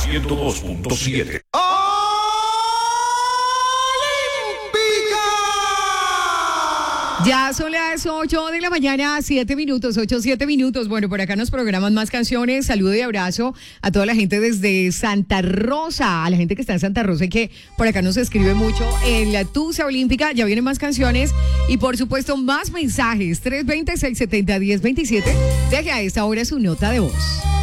102.7. Ya son las 8 de la mañana, 7 minutos, 8, 7 minutos. Bueno, por acá nos programan más canciones. Saludo y abrazo a toda la gente desde Santa Rosa, a la gente que está en Santa Rosa y que por acá nos escribe mucho en la Tusa Olímpica. Ya vienen más canciones y por supuesto más mensajes. 320-670-1027. Deje a esta hora su nota de voz.